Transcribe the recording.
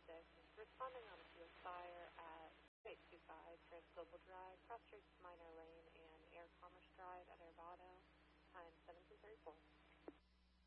responding on a fuel fire at 825 Trans Global Drive, Cross Streets Minor Lane, and Air Commerce Drive at